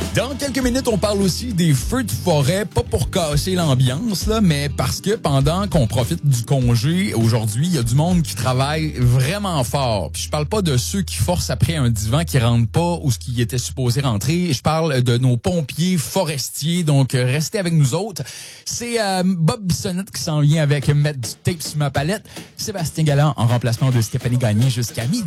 Dans quelques minutes, on parle aussi des feux de forêt, pas pour casser l'ambiance, là, mais parce que pendant qu'on profite du congé, aujourd'hui, il y a du monde qui travaille vraiment fort. Puis je parle pas de ceux qui forcent après un divan qui rentre pas ou ce qui était supposé rentrer. Je parle de nos pompiers forestiers, donc restez avec nous autres. C'est Bob Bissonnette qui s'en vient avec mettre du tape sur ma palette. Sébastien Galland en remplacement de Stéphanie Gagné jusqu'à midi.